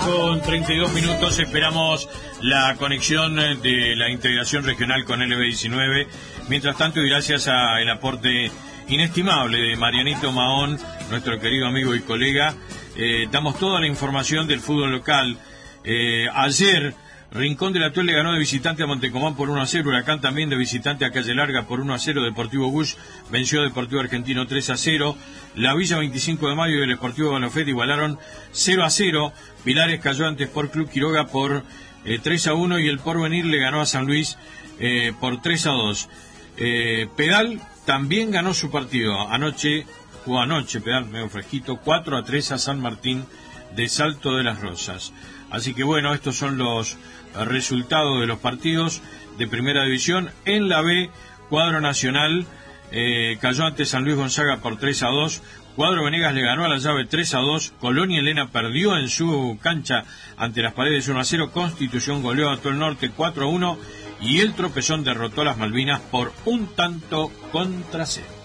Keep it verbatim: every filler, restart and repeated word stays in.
con treinta y dos minutos. Esperamos la conexión de la integración regional con L B diecinueve. Mientras tanto, y gracias al aporte inestimable de Marianito Mahón, nuestro querido amigo y colega, eh, damos toda la información del fútbol local. Eh, ayer, Rincón de la Tuel le ganó de visitante a Montecomán por uno a cero, Huracán también de visitante a Calle Larga por uno a cero, Deportivo Bush venció a Deportivo Argentino tres a cero, la Villa veinticinco de Mayo y el Sportivo Balofet igualaron cero a cero, Pilares cayó ante Sport Club Quiroga por eh, tres a uno y el Porvenir le ganó a San Luis eh, por tres a dos. Eh, Pedal también ganó su partido, anoche, jugó anoche, Pedal medio fresquito, cuatro a tres a San Martín de Salto de las Rosas. Así que bueno, estos son los resultados de los partidos de Primera División. En la B, Cuadro Nacional eh, cayó ante San Luis Gonzaga por tres a dos, Cuadro Venegas le ganó a la Llave tres a dos, Colonia Elena perdió en su cancha ante Las Paredes uno a cero, Constitución goleó a todo el norte cuatro a uno y el Tropezón derrotó a las Malvinas por un tanto contra cero.